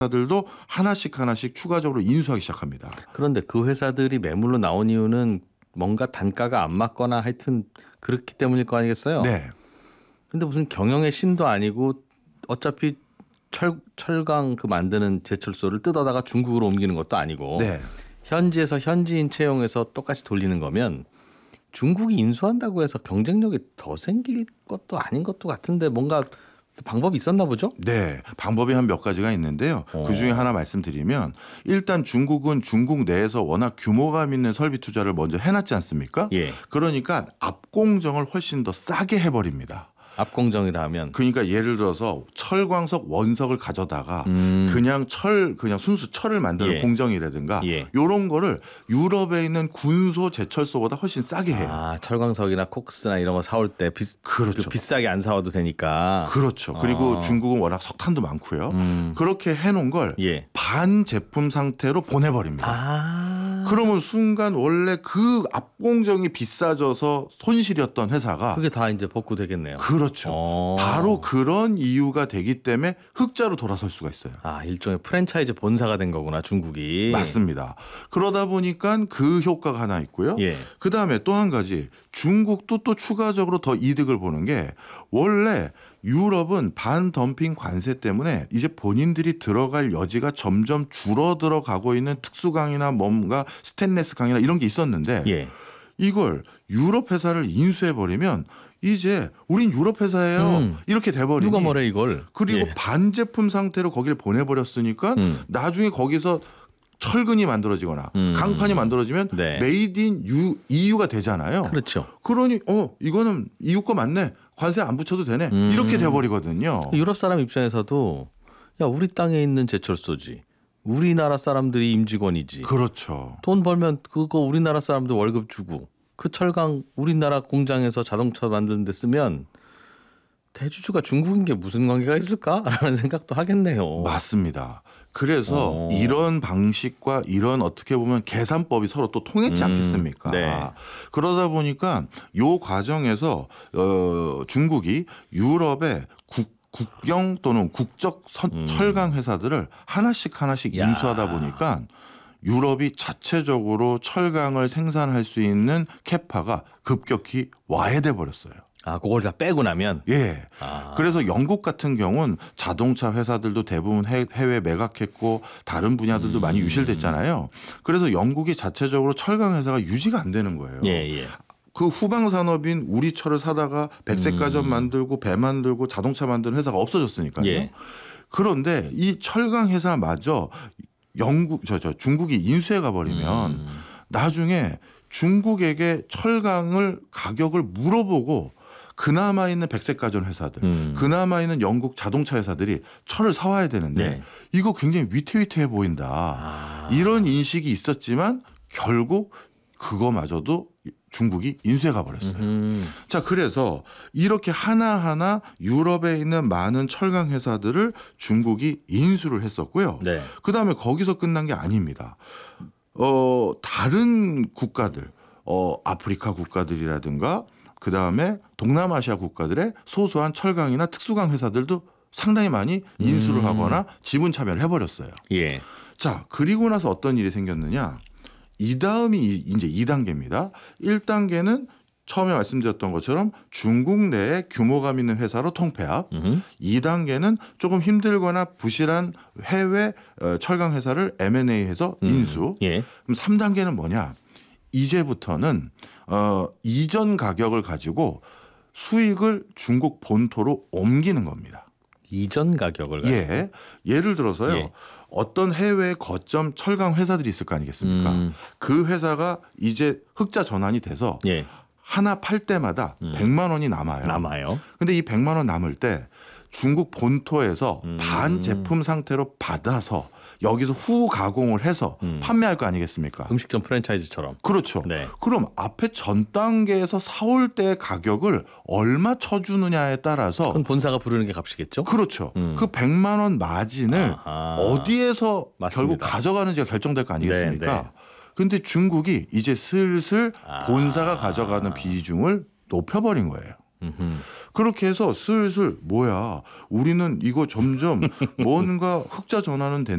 회사들도 하나씩 추가적으로 인수하기 시작합니다. 그런데 그 회사들이 매물로 나온 이유는 뭔가 단가가 안 맞거나 하여튼 그렇기 때문일 거 아니겠어요? 네. 근데 무슨 경영의 신도 아니고 어차피 철강 그 만드는 제철소를 뜯어다가 중국으로 옮기는 것도 아니고 네. 현지에서 현지인 채용해서 똑같이 돌리는 거면 중국이 인수한다고 해서 경쟁력이 더 생길 것도 아닌 것도 같은데 뭔가 방법이 있었나 보죠? 네. 방법이 한 몇 가지가 있는데요. 그중에 하나 말씀드리면 일단 중국은 중국 내에서 워낙 규모감 있는 설비 투자를 먼저 해놨지 않습니까? 예. 그러니까 앞공정을 훨씬 더 싸게 해버립니다. 압공정이라 하면 그러니까 예를 들어서 철광석 원석을 가져다가 그냥 순수 철을 만드는 예. 공정이라든가 예. 이런 거를 유럽에 있는 군소 제철소보다 훨씬 싸게 해요. 아, 철광석이나 콕스나 이런 거 사올 때 그렇죠. 비싸게 안 사와도 되니까. 그렇죠. 그리고 중국은 워낙 석탄도 많고요. 그렇게 해놓은 걸 예. 반제품 상태로 보내버립니다. 아. 그러면 순간 원래 그 앞공정이 비싸져서 손실이었던 회사가 그게 다 이제 복구되겠네요. 그렇죠. 바로 그런 이유가 되기 때문에 흑자로 돌아설 수가 있어요. 아, 일종의 프랜차이즈 본사가 된 거구나, 중국이. 맞습니다. 그러다 보니까 그 효과가 하나 있고요. 예. 그다음에 또 한 가지 중국도 또 추가적으로 더 이득을 보는 게 원래 유럽은 반덤핑 관세 때문에 이제 본인들이 들어갈 여지가 점점 줄어들어 가고 있는 특수강이나 뭔가 스테인레스 강이나 이런 게 있었는데 예. 이걸 유럽 회사를 인수해버리면 이제 우린 유럽 회사예요. 이렇게 돼버리니 누가 뭐래 이걸. 그리고 예. 반제품 상태로 거기를 보내버렸으니까 나중에 거기서 철근이 만들어지거나 강판이 만들어지면 네. 메이드 인 EU가 되잖아요. 그렇죠. 그러니 이거는 EU 거 맞네. 관세 안 붙여도 되네. 이렇게 돼버리거든요. 유럽 사람 입장에서도 야, 우리 땅에 있는 제철소지. 우리나라 사람들이 임직원이지. 그렇죠. 돈 벌면 그거 우리나라 사람들 월급 주고 그 철강 우리나라 공장에서 자동차 만드는 데 쓰면 대주주가 중국인 게 무슨 관계가 있을까라는 생각도 하겠네요. 맞습니다. 그래서 이런 방식과 이런 어떻게 보면 계산법이 서로 또 통했지 않겠습니까? 네. 그러다 보니까 요 과정에서 중국이 유럽의 국경 또는 국적 철강 회사들을 하나씩 인수하다 보니까 유럽이 자체적으로 철강을 생산할 수 있는 캐파가 급격히 와해돼 버렸어요. 아, 그걸 다 빼고 나면. 예. 그래서 영국 같은 경우는 자동차 회사들도 대부분 해외 매각했고 다른 분야들도 많이 유실됐잖아요. 그래서 영국이 자체적으로 철강 회사가 유지가 안 되는 거예요. 예. 그 후방 산업인 우리 철을 사다가 백색가전 만들고 배 만들고 자동차 만드는 회사가 없어졌으니까요. 예. 그런데 이 철강 회사마저 중국이 인수해 가버리면 나중에 중국에게 철강을 가격을 물어보고 그나마 있는 백색가전 회사들, 그나마 있는 영국 자동차 회사들이 철을 사와야 되는데 네. 이거 굉장히 위태위태해 보인다. 이런 인식이 있었지만 결국 그거마저도 중국이 인수해 가버렸어요. 자, 그래서 이렇게 하나하나 유럽에 있는 많은 철강 회사들을 중국이 인수를 했었고요. 네. 그다음에 거기서 끝난 게 아닙니다. 다른 국가들, 아프리카 국가들이라든가 그다음에 동남아시아 국가들의 소소한 철강이나 특수강 회사들도 상당히 많이 인수를 하거나 지분 참여를 해버렸어요. 예. 자, 그리고 나서 어떤 일이 생겼느냐. 이 다음이 이제 2단계입니다. 1단계는 처음에 말씀드렸던 것처럼 중국 내에 규모감 있는 회사로 통폐합. 2단계는 조금 힘들거나 부실한 해외 철강 회사를 M&A해서 인수. 예. 그럼 3단계는 뭐냐. 이제부터는 이전 가격을 가지고 수익을 중국 본토로 옮기는 겁니다. 이전 가격을. 예. 예를 들어서요. 예. 어떤 해외 거점 철강 회사들이 있을 거 아니겠습니까? 그 회사가 이제 흑자 전환이 돼서 예. 하나 팔 때마다 100만 원이 남아요. 근데 이 100만 원 남을 때 중국 본토에서 반 제품 상태로 받아서 여기서 후 가공을 해서 판매할 거 아니겠습니까? 음식점 프랜차이즈처럼. 그렇죠. 네. 그럼 앞에 전 단계에서 사올 때 가격을 얼마 쳐주느냐에 따라서 그건 본사가 부르는 게 값이겠죠? 그렇죠. 그 100만 원 마진을 어디에서 맞습니다. 결국 가져가는지가 결정될 거 아니겠습니까? 네, 네. 근데 중국이 이제 슬슬 본사가 가져가는 비중을 높여버린 거예요. 그렇게 해서 슬슬 뭐야 우리는 이거 점점 뭔가 흑자 전환은